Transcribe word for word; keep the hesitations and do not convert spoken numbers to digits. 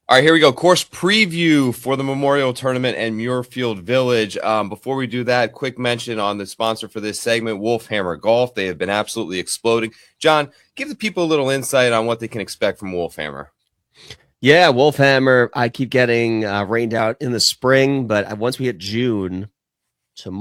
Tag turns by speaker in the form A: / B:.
A: All right, here we go. Course preview for the Memorial Tournament and Muirfield Village. Um, before we do that, quick mention on the sponsor for this segment, Wolfhammer Golf. They have been absolutely exploding. John, give the people a little insight on what they can expect from Wolfhammer.
B: Yeah, Wolfhammer. I keep getting uh, rained out in the spring, but once we hit June,